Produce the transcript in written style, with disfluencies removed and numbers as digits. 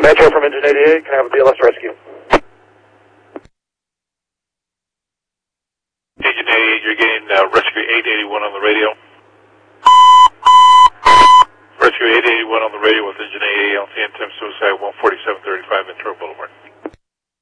Metro from Engine 88, can I have a BLS rescue? Engine 88, you're getting Rescue 881 on the radio. Rescue 881 on the radio with Engine 88, LTN 10 Suicide 14735 Ventura Boulevard.